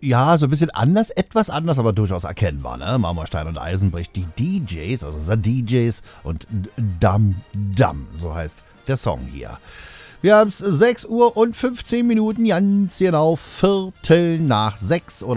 Ja, so ein bisschen anders, etwas anders, aber durchaus erkennbar, ne? Marmorstein und Eisenbrich, die DJs, also The DJs und Dum Dum, so heißt der Song hier. Wir haben es 6 Uhr und 15 Minuten, ganz genau Viertel nach 6 oder